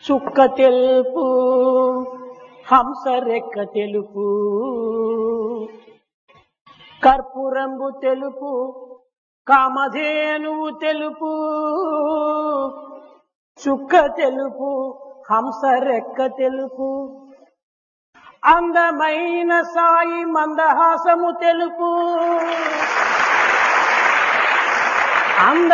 చుక్క తెలుపు హంస రెక్క తెలుపు కర్పూరంబు తెలుపు కామధేనువు తెలుపు చుక్క తెలుపు హంస రెక్క తెలుపు అందమైన సాయి మందహాసము తెలుపు